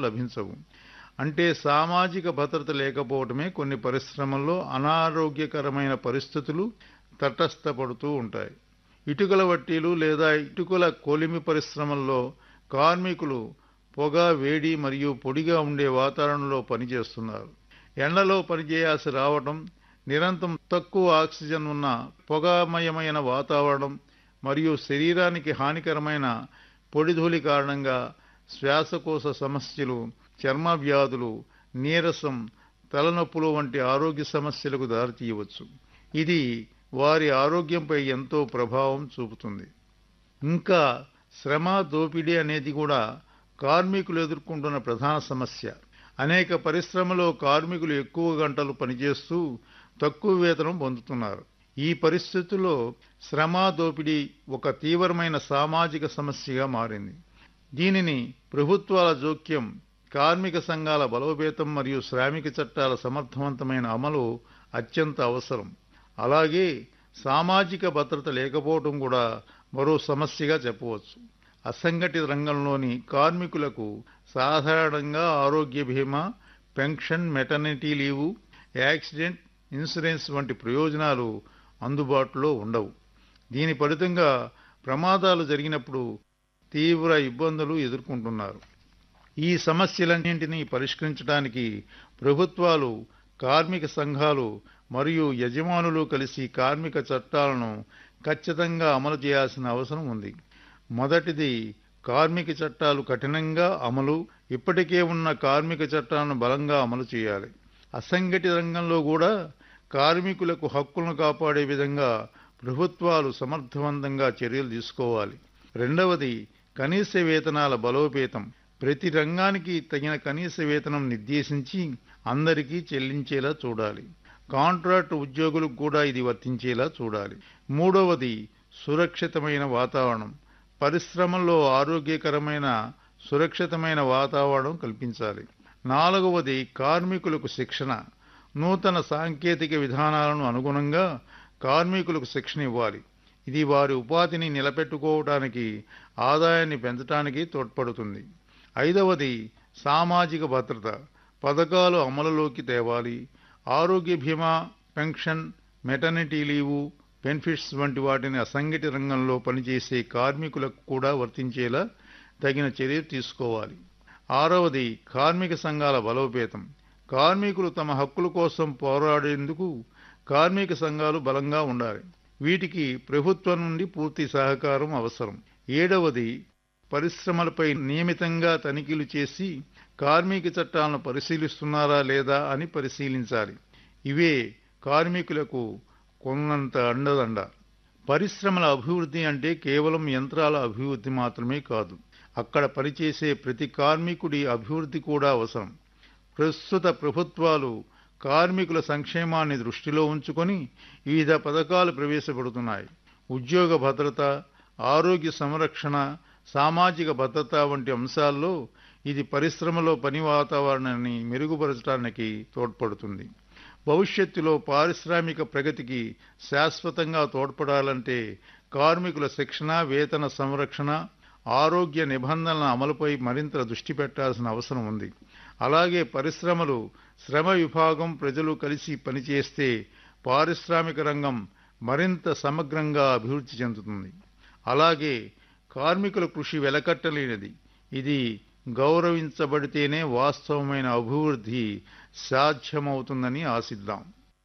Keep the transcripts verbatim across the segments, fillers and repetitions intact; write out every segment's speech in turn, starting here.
లభించవు. అంటే సామాజిక భద్రత లేకపోవటమే కొన్ని పరిశ్రమల్లో అనారోగ్యకరమైన పరిస్థితులు తటస్థపడుతూ ఉంటాయి. ఇటుకల వట్టీలు లేదా ఇటుకల కొలిమి పరిశ్రమల్లో కార్మికులు పొగ, వేడి మరియు పొడిగా ఉండే వాతావరణంలో పనిచేస్తున్నారు. ఎండలో పనిచేయాల్సి రావటం, నిరంతరం తక్కువ ఆక్సిజన్ ఉన్న పొగమయమైన వాతావరణం మరియు శరీరానికి హానికరమైన పొడిధూళి కారణంగా శ్వాసకోశ సమస్యలు, చర్మ వ్యాధులు, నీరసం, తలనొప్పులు వంటి ఆరోగ్య సమస్యలకు దారితీయవచ్చు. ఇది వారి ఆరోగ్యంపై ఎంతో ప్రభావం చూపుతుంది. ఇంకా శ్రమ దోపిడీ అనేది కూడా కార్మికులు ఎదుర్కొంటున్న ప్రధాన సమస్య. అనేక పరిశ్రమలో కార్మికులు ఎక్కువ గంటలు పనిచేస్తూ తక్కువ వేతనం పొందుతున్నారు. ఈ పరిస్థితుల్లో శ్రమ దోపిడీ ఒక తీవ్రమైన సామాజిక సమస్యగా మారింది. దీనిని ప్రభుత్వాల జోక్యం, కార్మిక సంఘాల బలోపేతం మరియు శ్రామిక చట్టాల సమర్థవంతమైన అమలు అత్యంత అవసరం. అలాగే సామాజిక భద్రత లేకపోవడం కూడా మరో సమస్యగా చెప్పవచ్చు. అసంఘటిత రంగంలోని కార్మికులకు సాధారణంగా ఆరోగ్య బీమా, pension, maternity leave, accident insurance వంటి ప్రయోజనాలు అందుబాటులో ఉండవు. దీని ఫలితంగా ప్రమాదాలు జరిగినప్పుడు తీవ్ర ఇబ్బందులు ఎదుర్కొంటున్నారు. ఈ సమస్యలన్నింటినీ పరిష్కరించడానికి ప్రభుత్వాలు, కార్మిక సంఘాలు మరియు యజమానులు కలిసి కార్మిక చట్టాలను ఖచ్చితంగా అమలు చేయాల్సిన అవసరం ఉంది. మొదటిది, కార్మిక చట్టాలు కఠినంగా అమలు. ఇప్పటికే ఉన్న కార్మిక చట్టాలను బలంగా అమలు చేయాలి. అసంఘటిత రంగంలో కూడా కార్మికులకు హక్కులను కాపాడే విధంగా ప్రభుత్వాలు సమర్థవంతంగా చర్యలు తీసుకోవాలి. రెండవది, కనీస వేతనాల బలోపేతం. ప్రతి రంగానికి తగిన కనీస వేతనం నిర్దేశించి అందరికీ చెల్లించేలా చూడాలి. కాంట్రాక్టు ఉద్యోగులకు కూడా ఇది వర్తించేలా చూడాలి. మూడవది, సురక్షితమైన వాతావరణం. పరిశ్రమల్లో ఆరోగ్యకరమైన, సురక్షితమైన వాతావరణం కల్పించాలి. నాలుగవది, కార్మికులకు శిక్షణ. నూతన సాంకేతిక విధానాలను అనుగుణంగా కార్మికులకు శిక్షణ ఇవ్వాలి. ఇది వారి ఉపాధిని నిలబెట్టుకోవడానికి, ఆదాయాన్ని పెంచడానికి తోడ్పడుతుంది. ఐదవది, సామాజిక భద్రత. పథకాలు అమలులోకి తేవాలి. ఆరోగ్య బీమా, పెన్షన్, మెటర్నిటీ లీవు, బెనిఫిట్స్ వంటి వాటిని అసంఘటిత రంగంలో పనిచేసే కార్మికులకు కూడా వర్తించేలా తగిన చర్యలు తీసుకోవాలి. ఆరవది, కార్మిక సంఘాల బలోపేతం. కార్మికులు తమ హక్కుల కోసం పోరాడేందుకు కార్మిక సంఘాలు బలంగా ఉండాలి. వీటికి ప్రభుత్వం నుండి పూర్తి సహకారం అవసరం. ఏడవది, పరిశ్రమలపై నియమితంగా తనిఖీలు చేసి కార్మిక చట్టాలను పరిశీలిస్తున్నారా లేదా అని పరిశీలించాలి. ఇవే కార్మికులకు కొన్నంత అండదండ. పరిశ్రమల అభివృద్ధి అంటే కేవలం యంత్రాల అభివృద్ధి మాత్రమే కాదు. అక్కడ పనిచేసే ప్రతి కార్మికుడి అభివృద్ధి కూడా అవసరం. ప్రస్తుత ప్రభుత్వాలు కార్మికుల సంక్షేమాన్ని దృష్టిలో ఉంచుకొని వివిధ పథకాలు ప్రవేశపెడుతున్నాయి. ఉద్యోగ భద్రత, ఆరోగ్య సంరక్షణ, సామాజిక భద్రత వంటి అంశాల్లో ఇది పరిశ్రమలో పని వాతావరణాన్ని మెరుగుపరచడానికి తోడ్పడుతుంది. భవిష్యత్తులో పారిశ్రామిక ప్రగతికి శాశ్వతంగా తోడ్పడాలంటే కార్మికుల శిక్షణ, వేతన సంరక్షణ, ఆరోగ్య నిబంధనల అమలుపై మరింత దృష్టి పెట్టాల్సిన అవసరం ఉంది. అలాగే పరిశ్రమలు, శ్రమ విభాగం, ప్రజలు కలిసి పనిచేస్తే పారిశ్రామిక రంగం మరింత సమగ్రంగా అభివృద్ధి చెందుతుంది. అలాగే కార్మికుల కృషి వెలకట్టలేనిది. ఇది గౌరవించబడితేనే వాస్తవమైన అభివృద్ధి సాధ్యమవుతుందని ఆశిద్దాం.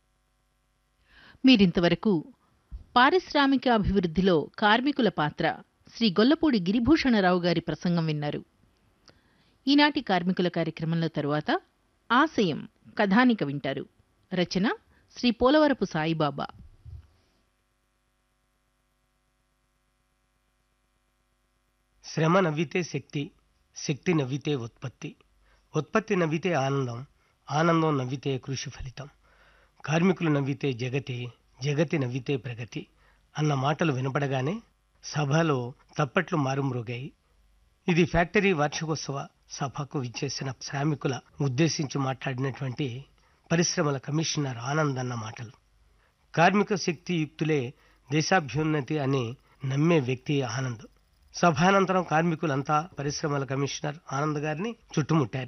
మీరింతవరకు పారిశ్రామిక అభివృద్ధిలో కార్మికుల పాత్ర, శ్రీ గొల్లపూడి గిరిభూషణరావు గారి ప్రసంగం విన్నారు. ఈనాటి కార్మికుల కార్యక్రమంలో తరువాత ఆశయం కథానిక వింటారు. రచన శ్రీ పోలవరపు సాయిబాబా. శ్రమ నవ్వితే శక్తి, శక్తి నవ్వితే ఉత్పత్తి, ఉత్పత్తి నవ్వితే ఆనందం, ఆనందం నవ్వితే కృషి ఫలితం, కార్మికులు నవ్వితే జగతి, జగతి నవ్వితే ప్రగతి అన్న మాటలు వినపడగానే సభలో తప్పట్లు మారుమ్రోగాయి. ఇది ఫ్యాక్టరీ వార్షికోత్సవ సభకు విచ్చేసిన శ్రామికుల ఉద్దేశించి మాట్లాడినటువంటి పరిశ్రమల కమిషనర్ ఆనంద్ అన్న మాటలు. కార్మిక శక్తి యుక్తులే దేశాభ్యున్నతి అని నమ్మే వ్యక్తి ఆనంద్. సభానంతరం కార్మికులంతా పరిశ్రమల కమిషనర్ ఆనంద్ గారిని చుట్టుముట్టారు.